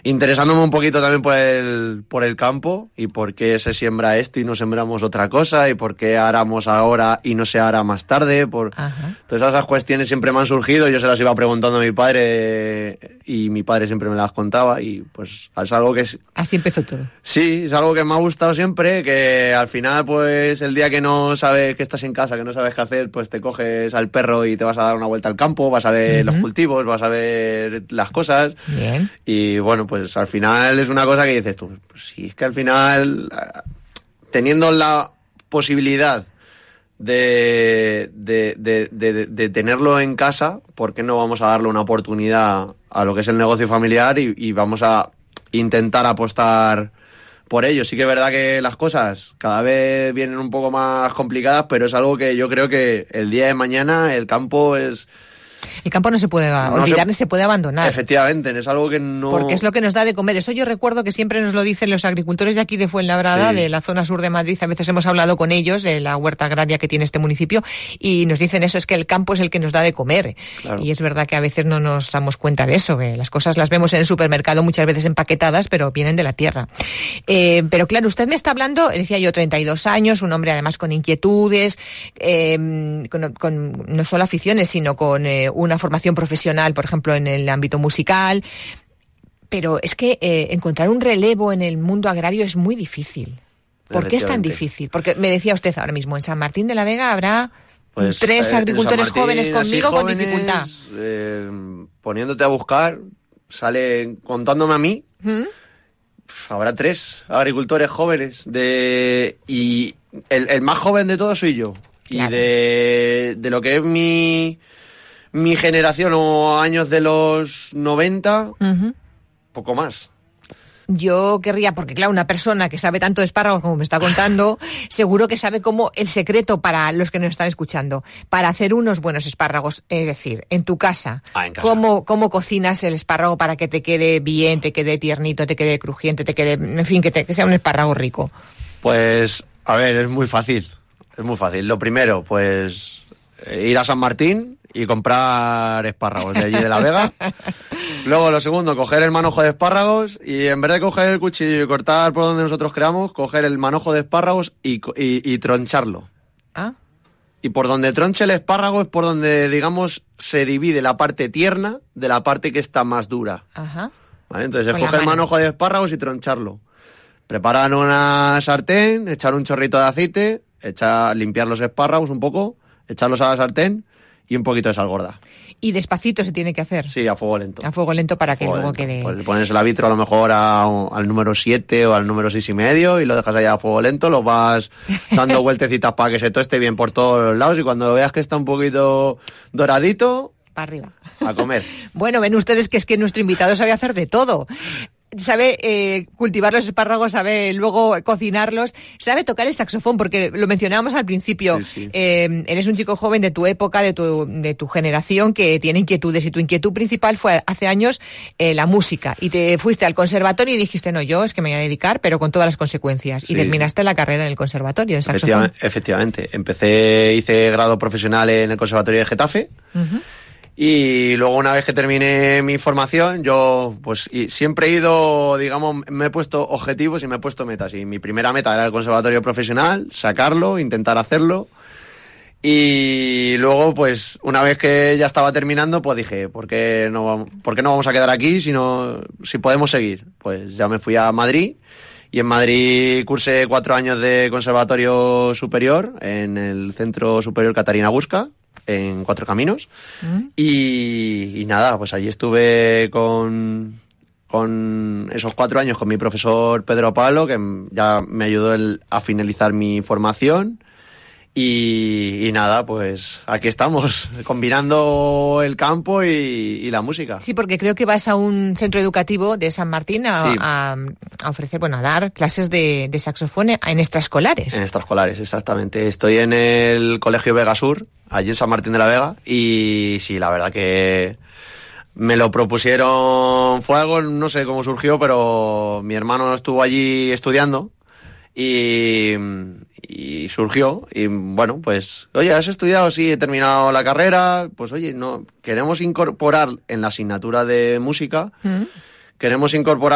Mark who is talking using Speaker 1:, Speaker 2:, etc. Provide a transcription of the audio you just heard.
Speaker 1: interesándome un poquito también por el campo y por qué se siembra esto y no sembramos otra cosa y por qué aramos ahora y no se hará más tarde. Entonces esas cuestiones siempre me han surgido, yo se las iba preguntando a mi padre y mi padre siempre me las contaba y pues es algo que es...
Speaker 2: Así empezó todo.
Speaker 1: Sí, es algo que me ha gustado siempre, que al final pues el día que no sabes que estás en casa, que no sabes qué hacer, pues te coges al perro y te vas a dar una vuelta al campo, vas a ver los cultivos, vas a ver las cosas.
Speaker 2: Bien.
Speaker 1: Y bueno, pues al final es una cosa que dices tú, pues si es que al final, teniendo la posibilidad de tenerlo en casa, ¿por qué no vamos a darle una oportunidad a lo que es el negocio familiar y vamos a intentar apostar por ello? Sí que es verdad que las cosas cada vez vienen un poco más complicadas, pero es algo que yo creo que el día de mañana el campo es...
Speaker 2: El campo no se puede olvidar ni se puede abandonar.
Speaker 1: Efectivamente, es algo que no...
Speaker 2: Porque es lo que nos da de comer. Eso yo recuerdo que siempre nos lo dicen los agricultores de aquí de Fuenlabrada, de la zona sur de Madrid. A veces hemos hablado con ellos de la huerta agraria que tiene este municipio y nos dicen eso, es que el campo es el que nos da de comer. Claro. Y es verdad que a veces no nos damos cuenta de eso, que las cosas las vemos en el supermercado muchas veces empaquetadas, pero vienen de la tierra. Pero claro, usted me está hablando, decía yo, 32 años, un hombre además con inquietudes, con no solo aficiones, sino con una formación profesional, por ejemplo, en el ámbito musical. Pero es que encontrar un relevo en el mundo agrario es muy difícil. ¿Por qué es tan difícil? Porque me decía usted ahora mismo, en San Martín de la Vega habrá pues, 3 agricultores jóvenes conmigo con dificultad.
Speaker 1: Poniéndote a buscar, sale contándome a mí, habrá 3 agricultores jóvenes y el más joven de todos soy yo. Claro. Y de lo que es mi generación o años de los 90, poco más.
Speaker 2: Yo querría, porque claro, una persona que sabe tanto de espárragos como me está contando, seguro que sabe cómo el secreto para los que nos están escuchando, para hacer unos buenos espárragos, es decir, en tu casa,
Speaker 1: en casa.
Speaker 2: ¿Cómo cocinas el espárrago para que te quede bien, te quede tiernito, te quede crujiente, te quede, en fin, que sea un espárrago rico?
Speaker 1: Pues, a ver, es muy fácil. Lo primero, pues, ir a San Martín y comprar espárragos de allí de la Vega. Luego, lo segundo, coger el manojo de espárragos y en vez de coger el cuchillo y cortar por donde nosotros queramos, coger el manojo de espárragos y troncharlo. Y por donde tronche el espárrago es por donde, digamos, se divide la parte tierna de la parte que está más dura. ¿Vale? Entonces, coger el manojo de espárragos y troncharlo. Preparar una sartén, echar un chorrito de aceite, limpiar los espárragos un poco, echarlos a la sartén y un poquito de sal gorda.
Speaker 2: ¿Y despacito se tiene que hacer?
Speaker 1: Sí, a fuego lento.
Speaker 2: A fuego lento para que luego quede...
Speaker 1: Pues pones el vitro a lo mejor al número 7 o al número 6,5 y lo dejas allá a fuego lento, lo vas dando vueltecitas para que se toste bien por todos los lados y cuando veas que está un poquito doradito...
Speaker 2: Para arriba.
Speaker 1: A comer.
Speaker 2: Bueno, ven ustedes que es que nuestro invitado sabe hacer de todo. Sabe cultivar los espárragos, sabe luego cocinarlos, sabe tocar el saxofón, porque lo mencionábamos al principio.
Speaker 1: Sí.
Speaker 2: Eres un chico joven de tu época, de tu generación, que tiene inquietudes, y tu inquietud principal fue hace años la música, y te fuiste al conservatorio y dijiste, no, yo es que me voy a dedicar, pero con todas las consecuencias, y terminaste la carrera en el conservatorio de saxofón.
Speaker 1: Efectivamente. Hice grado profesional en el conservatorio de Getafe. Y luego, una vez que terminé mi formación, yo pues siempre he ido, digamos, me he puesto objetivos y me he puesto metas. Y mi primera meta era el conservatorio profesional, sacarlo, intentar hacerlo. Y luego, pues, una vez que ya estaba terminando, pues dije, ¿por qué no vamos a quedar aquí si podemos seguir? Pues ya me fui a Madrid. Y en Madrid cursé 4 años de conservatorio superior en el Centro Superior Catarina Busca, en Cuatro Caminos. Y nada, pues allí estuve con esos 4 años con mi profesor Pedro Pablo, que ya me ayudó a finalizar mi formación. Y nada, pues aquí estamos, combinando el campo y la música.
Speaker 2: Sí, porque creo que vas a un centro educativo de San Martín a ofrecer, a dar clases de saxofón en extraescolares. En
Speaker 1: extraescolares, exactamente. Estoy en el Colegio Vega Sur, allí en San Martín de la Vega, y sí, la verdad que me lo propusieron, fue algo, no sé cómo surgió, pero mi hermano estuvo allí estudiando y surgió, y bueno, pues, oye, ¿has estudiado? Sí, he terminado la carrera, pues oye, no, queremos incorporar en la asignatura de música, queremos incorporar